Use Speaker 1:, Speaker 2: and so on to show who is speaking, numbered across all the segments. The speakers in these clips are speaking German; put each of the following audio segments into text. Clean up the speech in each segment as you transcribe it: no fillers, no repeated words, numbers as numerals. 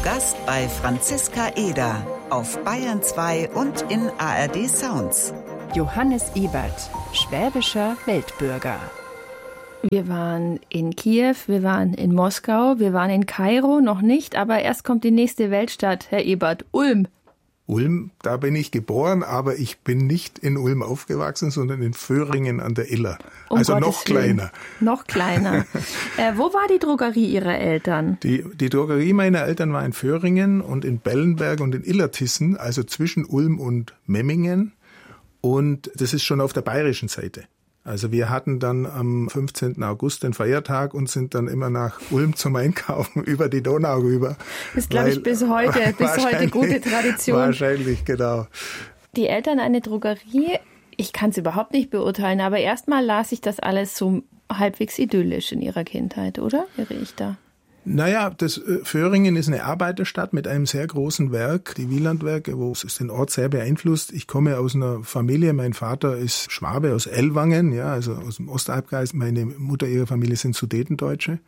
Speaker 1: Gast bei Franziska Eder auf Bayern 2 und in ARD Sounds.
Speaker 2: Johannes Ebert, schwäbischer Weltbürger. Wir waren in Kiew, wir waren in Moskau, wir waren in Kairo, noch nicht, aber erst kommt die nächste Weltstadt, Herr Ebert, Ulm.
Speaker 3: Ulm, da bin ich geboren, aber ich bin nicht in Ulm aufgewachsen, sondern in Vöhringen an der Iller. Also noch kleiner.
Speaker 2: Noch kleiner. Wo war die Drogerie Ihrer Eltern?
Speaker 3: Die Drogerie meiner Eltern war in Vöhringen und in Bellenberg und in Illertissen, also zwischen Ulm und Memmingen. Und das ist schon auf der bayerischen Seite. Also wir hatten dann am 15. August den Feiertag und sind dann immer nach Ulm zum Einkaufen über die Donau rüber.
Speaker 2: Das ist, glaube ich, bis heute gute Tradition.
Speaker 3: Wahrscheinlich, genau.
Speaker 2: Die Eltern eine Drogerie, ich kann es überhaupt nicht beurteilen, aber erstmal las ich das alles so halbwegs idyllisch in Ihrer Kindheit, oder? Irre ich da?
Speaker 3: Naja, das Vöhringen ist eine Arbeiterstadt mit einem sehr großen Werk, die Wielandwerke, wo es den Ort sehr beeinflusst. Ich komme aus einer Familie, mein Vater ist Schwabe aus Ellwangen, ja, also aus dem Ostalbkreis. Meine Mutter, ihre Familie sind Sudetendeutsche.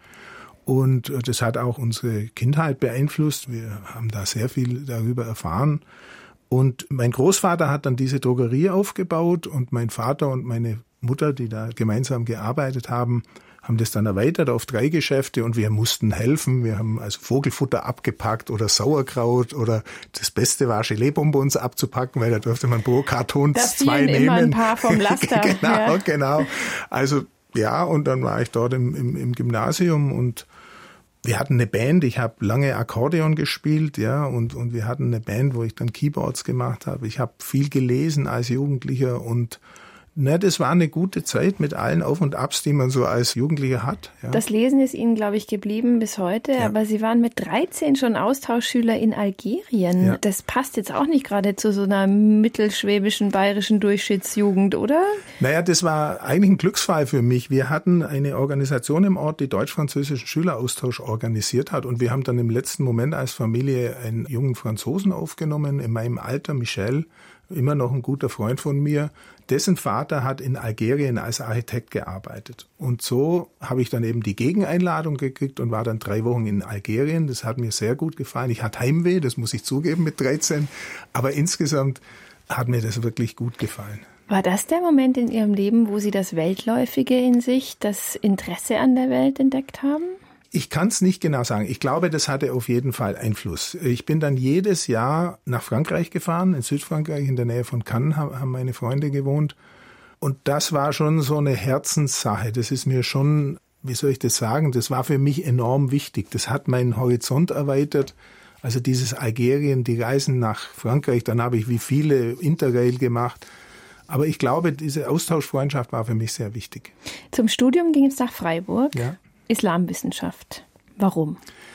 Speaker 3: Und das hat auch unsere Kindheit beeinflusst. Wir haben da sehr viel darüber erfahren. Und mein Großvater hat dann diese Drogerie aufgebaut und mein Vater und meine Mutter, die da gemeinsam gearbeitet haben das dann erweitert auf 3 Geschäfte und wir mussten helfen. Wir haben also Vogelfutter abgepackt oder Sauerkraut oder das Beste war Gelee-Bonbons abzupacken, weil da durfte man pro Karton 2 nehmen.
Speaker 2: Immer ein paar vom Laster.
Speaker 3: Genau. Also ja, und dann war ich dort im Gymnasium und wir hatten eine Band. Ich habe lange Akkordeon gespielt, ja, und wir hatten eine Band, wo ich dann Keyboards gemacht habe. Ich habe viel gelesen als Jugendlicher und das war eine gute Zeit mit allen Auf und Abs, die man so als Jugendlicher hat. Ja.
Speaker 2: Das Lesen ist Ihnen, glaube ich, geblieben bis heute, ja. Aber Sie waren mit 13 schon Austauschschüler in Algerien. Ja. Das passt jetzt auch nicht gerade zu so einer mittelschwäbischen, bayerischen Durchschnittsjugend, oder?
Speaker 3: Naja, das war eigentlich ein Glücksfall für mich. Wir hatten eine Organisation im Ort, die deutsch-französischen Schüleraustausch organisiert hat und wir haben dann im letzten Moment als Familie einen jungen Franzosen aufgenommen, in meinem Alter, Michel, immer noch ein guter Freund von mir. Dessen Vater hat in Algerien als Architekt gearbeitet. Und so habe ich dann eben die Gegeneinladung gekriegt und war dann 3 Wochen in Algerien. Das hat mir sehr gut gefallen. Ich hatte Heimweh, das muss ich zugeben mit 13. Aber insgesamt hat mir das wirklich gut gefallen.
Speaker 2: War das der Moment in Ihrem Leben, wo Sie das Weltläufige in sich, das Interesse an der Welt entdeckt haben?
Speaker 3: Ich kann es nicht genau sagen. Ich glaube, das hatte auf jeden Fall Einfluss. Ich bin dann jedes Jahr nach Frankreich gefahren, in Südfrankreich, in der Nähe von Cannes haben meine Freunde gewohnt. Und das war schon so eine Herzenssache. Das ist mir schon, wie soll ich das sagen, das war für mich enorm wichtig. Das hat meinen Horizont erweitert. Also dieses Algerien, die Reisen nach Frankreich, dann habe ich wie viele Interrail gemacht. Aber ich glaube, diese Austauschfreundschaft war für mich sehr wichtig.
Speaker 2: Zum Studium ging es nach Freiburg.
Speaker 3: Ja.
Speaker 2: Islamwissenschaft. Warum?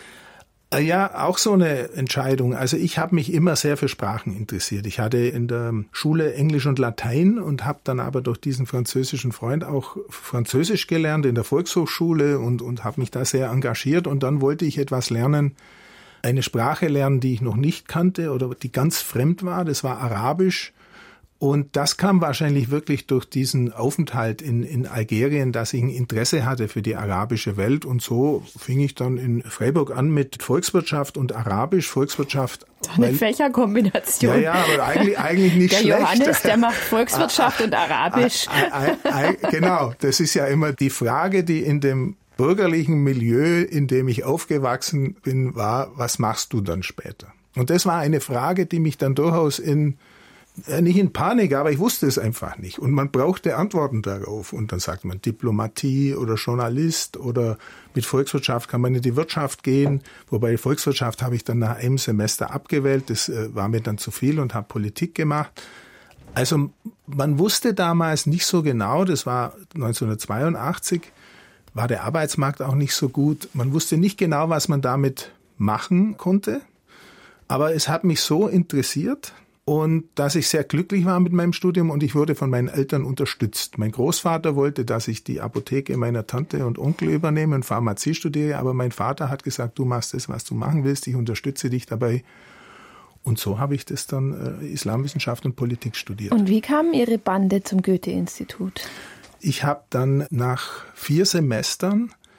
Speaker 3: Ja, auch so eine Entscheidung. Also ich habe mich immer sehr für Sprachen interessiert. Ich hatte in der Schule Englisch und Latein und habe dann aber durch diesen französischen Freund auch Französisch gelernt in der Volkshochschule und habe mich da sehr engagiert. Und dann wollte ich etwas lernen, eine Sprache lernen, die ich noch nicht kannte oder die ganz fremd war. Das war Arabisch. Und das kam wahrscheinlich wirklich durch diesen Aufenthalt in Algerien, dass ich ein Interesse hatte für die arabische Welt. Und so fing ich dann in Freiburg an mit Volkswirtschaft und Arabisch. Volkswirtschaft.
Speaker 2: Eine Fächerkombination.
Speaker 3: Ja, aber eigentlich nicht
Speaker 2: der
Speaker 3: schlecht.
Speaker 2: Johannes, der macht Volkswirtschaft und Arabisch.
Speaker 3: Genau, das ist ja immer die Frage, die in dem bürgerlichen Milieu, in dem ich aufgewachsen bin, war, was machst du dann später? Und das war eine Frage, die mich dann durchaus nicht in Panik, aber ich wusste es einfach nicht. Und man brauchte Antworten darauf. Und dann sagt man Diplomatie oder Journalist oder mit Volkswirtschaft kann man in die Wirtschaft gehen. Wobei Volkswirtschaft habe ich dann nach einem Semester abgewählt. Das war mir dann zu viel und habe Politik gemacht. Also man wusste damals nicht so genau, das war 1982, war der Arbeitsmarkt auch nicht so gut. Man wusste nicht genau, was man damit machen konnte. Aber es hat mich so interessiert. Und dass ich sehr glücklich war mit meinem Studium und ich wurde von meinen Eltern unterstützt. Mein Großvater wollte, dass ich die Apotheke meiner Tante und Onkel übernehme und Pharmazie studiere, aber mein Vater hat gesagt, du machst das, was du machen willst, ich unterstütze dich dabei. Und so habe ich das dann Islamwissenschaft und Politik studiert.
Speaker 2: Und wie kam Ihre Bande zum Goethe-Institut?
Speaker 3: Ich habe dann nach 4 Semestern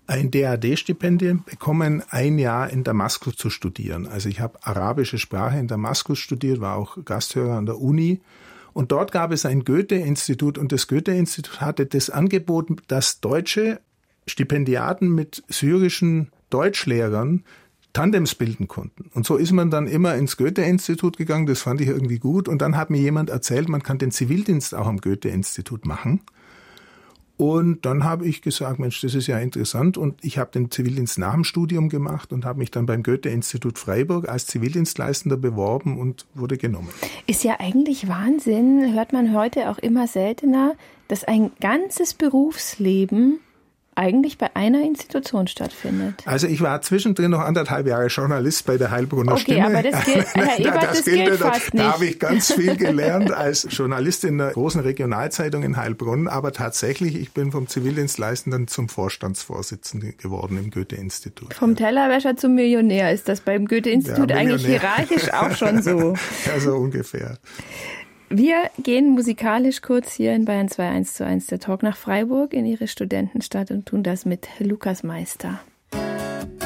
Speaker 3: ein DAD-Stipendium bekommen, 1 Jahr in Damaskus zu studieren. Also ich habe arabische Sprache in Damaskus studiert, war auch Gasthörer an der Uni. Und dort gab es ein Goethe-Institut und das Goethe-Institut hatte das Angebot, dass deutsche Stipendiaten mit syrischen Deutschlehrern Tandems bilden konnten. Und so ist man dann immer ins Goethe-Institut gegangen, das fand ich irgendwie gut. Und dann hat mir jemand erzählt, man kann den Zivildienst auch am Goethe-Institut machen. Und dann habe ich gesagt, Mensch, das ist ja interessant. Und ich habe den Zivildienst nach dem Studium gemacht und habe mich dann beim Goethe-Institut Freiburg als Zivildienstleistender beworben und wurde genommen.
Speaker 2: Ist ja eigentlich Wahnsinn, hört man heute auch immer seltener, dass ein ganzes Berufsleben eigentlich bei einer Institution stattfindet.
Speaker 3: Also ich war zwischendrin noch 1,5 Jahre Journalist bei der Heilbronner Stimme.
Speaker 2: Okay, aber das gilt, Herr Ebert, das gilt fast nicht.
Speaker 3: Da habe ich ganz viel gelernt als Journalist in der großen Regionalzeitung in Heilbronn. Aber tatsächlich, ich bin vom Zivildienstleistenden zum Vorstandsvorsitzenden geworden im Goethe-Institut.
Speaker 2: Vom Tellerwäscher zum Millionär ist das beim Goethe-Institut eigentlich hierarchisch auch schon so.
Speaker 3: Ja, so ungefähr.
Speaker 2: Wir gehen musikalisch kurz hier in Bayern 2 1:1 der Talk nach Freiburg in ihre Studentenstadt und tun das mit Lukas Meister.